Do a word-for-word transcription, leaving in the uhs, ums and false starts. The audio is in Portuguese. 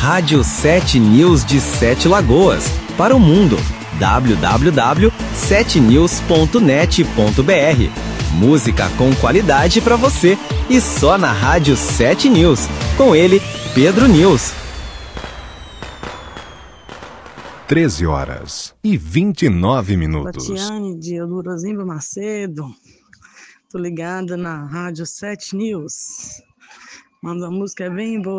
Rádio sete News de Sete Lagoas, para o mundo. w w w ponto sete news ponto net ponto b r. Música com qualidade para você e só na Rádio sete News. Com ele, Pedro News. treze horas e vinte e nove minutos. Tatiane de Eudorozimba Macedo. Tô ligada na Rádio sete News. Manda uma música bem boa.